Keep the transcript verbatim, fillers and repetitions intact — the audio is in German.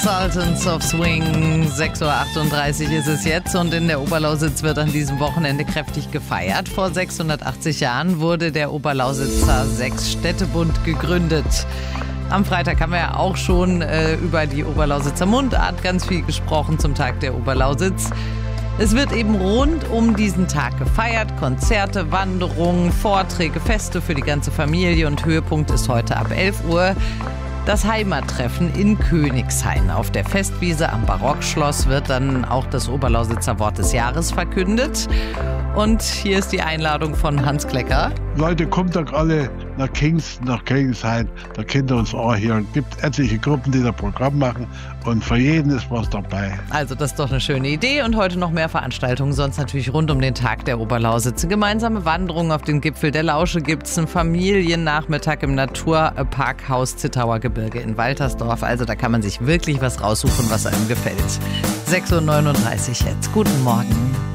Sultans of Swing. sechs Uhr achtunddreißig ist es jetzt und in der Oberlausitz wird an diesem Wochenende kräftig gefeiert. Vor sechshundertachtzig Jahren wurde der Oberlausitzer Sechsstädtebund gegründet. Am Freitag haben wir ja auch schon äh, über die Oberlausitzer Mundart ganz viel gesprochen zum Tag der Oberlausitz. Es wird eben rund um diesen Tag gefeiert. Konzerte, Wanderungen, Vorträge, Feste für die ganze Familie und Höhepunkt ist heute ab elf Uhr. Das Heimattreffen in Königshain. Auf der Festwiese am Barockschloss wird dann auch das Oberlausitzer Wort des Jahres verkündet. Und hier ist die Einladung von Hans Klecker. Leute, kommt doch alle nach Kingston, nach Königshain. Da könnt ihr uns auch hier. Es gibt etliche Gruppen, die das Programm machen. Und für jeden ist was dabei. Also das ist doch eine schöne Idee. Und heute noch mehr Veranstaltungen. Sonst natürlich rund um den Tag der Oberlausitz. Gemeinsame Wanderungen auf den Gipfel der Lausche gibt es. Einen Familiennachmittag im Naturparkhaus Zittauer Gebirge in Waltersdorf. Also da kann man sich wirklich was raussuchen, was einem gefällt. sechs Uhr neununddreißig jetzt. Guten Morgen.